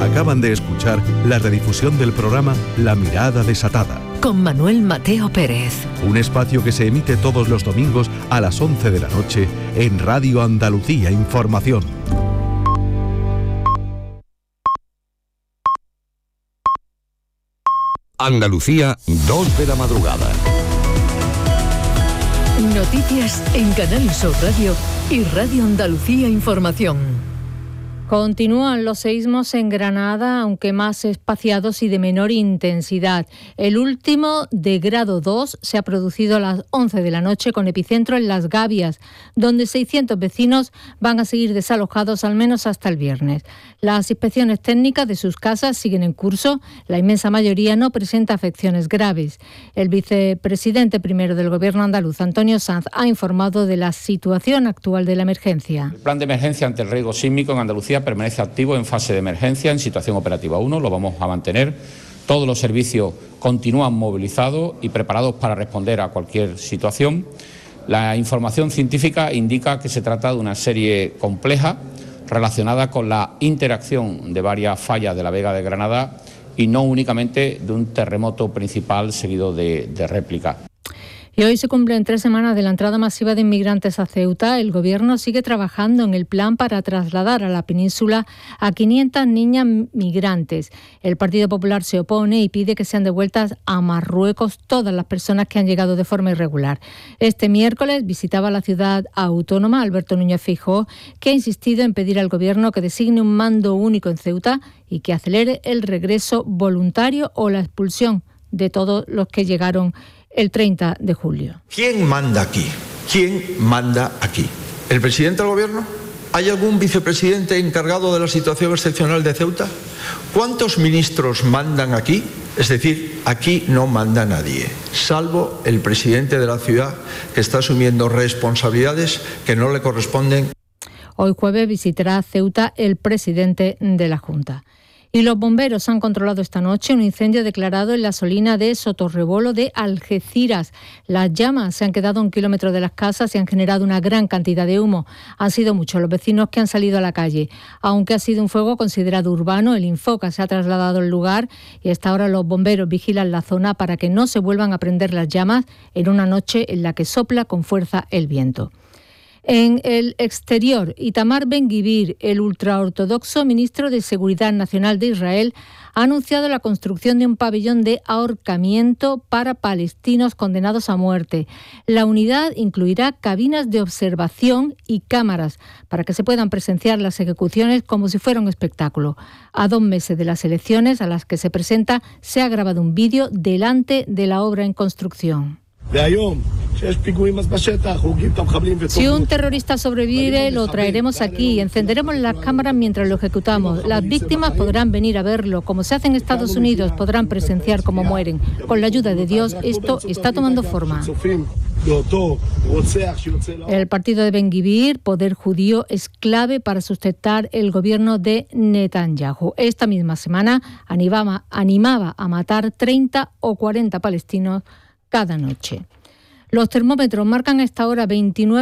Acaban de escuchar la redifusión del programa La Mirada Desatada, con Manuel Mateo Pérez. Un espacio que se emite todos los domingos a las 11 de la noche en Radio Andalucía Información. Andalucía, 2 de la madrugada. Noticias en Canal Sur Radio y Radio Andalucía Información. Continúan los seísmos en Granada, aunque más espaciados y de menor intensidad. El último, de grado 2, se ha producido a las 11 de la noche con epicentro en Las Gavias, donde 600 vecinos van a seguir desalojados al menos hasta el viernes. Las inspecciones técnicas de sus casas siguen en curso. La inmensa mayoría no presenta afecciones graves. El vicepresidente primero del Gobierno andaluz, Antonio Sanz, ha informado de la situación actual de la emergencia. El plan de emergencia ante el riesgo sísmico en Andalucía permanece activo en fase de emergencia, en situación operativa 1, lo vamos a mantener. Todos los servicios continúan movilizados y preparados para responder a cualquier situación. La información científica indica que se trata de una serie compleja relacionada con la interacción de varias fallas de la Vega de Granada y no únicamente de un terremoto principal seguido de réplicas. Y hoy se cumplen 3 semanas de la entrada masiva de inmigrantes a Ceuta. El Gobierno sigue trabajando en el plan para trasladar a la península a 500 niñas migrantes. El Partido Popular se opone y pide que sean devueltas a Marruecos todas las personas que han llegado de forma irregular. Este miércoles visitaba la ciudad autónoma Alberto Núñez Feijóo, que ha insistido en pedir al Gobierno que designe un mando único en Ceuta y que acelere el regreso voluntario o la expulsión de todos los que llegaron el 30 de julio. ¿Quién manda aquí? ¿Quién manda aquí? ¿El presidente del Gobierno? ¿Hay algún vicepresidente encargado de la situación excepcional de Ceuta? ¿Cuántos ministros mandan aquí? Es decir, aquí no manda nadie, salvo el presidente de la ciudad, que está asumiendo responsabilidades que no le corresponden. Hoy jueves visitará Ceuta el presidente de la Junta. Y los bomberos han controlado esta noche un incendio declarado en la solina de Sotorrebolo de Algeciras. Las llamas se han quedado a 1 kilómetro de las casas y han generado una gran cantidad de humo. Han sido muchos los vecinos que han salido a la calle. Aunque ha sido un fuego considerado urbano, el Infoca se ha trasladado al lugar y hasta ahora los bomberos vigilan la zona para que no se vuelvan a prender las llamas en una noche en la que sopla con fuerza el viento. En el exterior, Itamar Ben-Gvir, el ultraortodoxo ministro de Seguridad Nacional de Israel, ha anunciado la construcción de un pabellón de ahorcamiento para palestinos condenados a muerte. La unidad incluirá cabinas de observación y cámaras para que se puedan presenciar las ejecuciones como si fuera un espectáculo. A 2 meses de las elecciones a las que se presenta, se ha grabado un vídeo delante de la obra en construcción. Si un terrorista sobrevive, lo traeremos aquí, encenderemos las cámaras mientras lo ejecutamos. Las víctimas podrán venir a verlo, como se hace en Estados Unidos, podrán presenciar cómo mueren. Con la ayuda de Dios, esto está tomando forma. El partido de Ben-Gvir, Poder Judío, es clave para sustentar el gobierno de Netanyahu. Esta misma semana animaba a matar 30 o 40 palestinos cada noche. Los termómetros marcan a esta hora 29